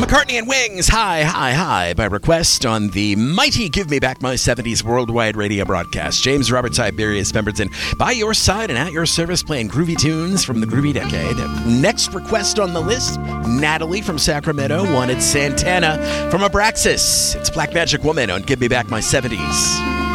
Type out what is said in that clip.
McCartney and Wings, Hi, Hi, Hi, by request on the mighty Give Me Back My 70s worldwide radio broadcast. James Robert Tiberius Pemberton by your side and at your service, playing groovy tunes from the groovy decade. Next request on the list, Natalie from Sacramento wanted Santana from Abraxas. It's Black Magic Woman on Give Me Back My 70s.